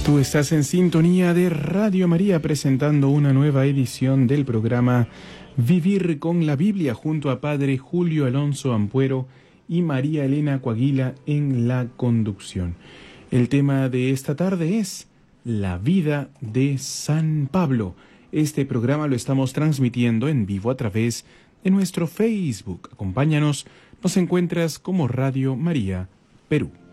Tú estás en sintonía de Radio María presentando una nueva edición del programa Vivir con la Biblia junto a Padre Julio Alonso Ampuero y María Elena Coaguila en la conducción. El tema de esta tarde es la vida de San Pablo. Este programa lo estamos transmitiendo en vivo a través de nuestro Facebook. Acompáñanos, nos encuentras como Radio María Perú.